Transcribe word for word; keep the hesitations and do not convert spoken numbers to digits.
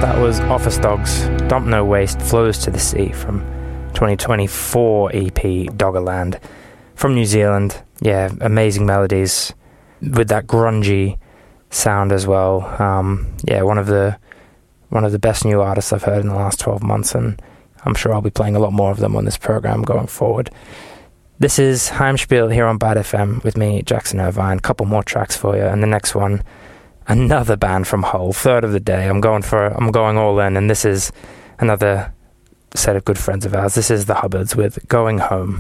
That was Office Dogs, Dump No Waste, Flows to the Sea from twenty twenty-four E P Doggerland from New Zealand. Yeah, amazing melodies with that grungy sound as well. Um, yeah, one of the one of the best new artists I've heard in the last twelve months, and I'm sure I'll be playing a lot more of them on this program going forward. This is Heimspiel here on Bad F M with me, Jackson Irvine. A couple more tracks for you, and the next one, another band from Hull, third of the day. I'm going for I'm going all in, and this is another set of good friends of ours. This is the Hubbards with Going Home.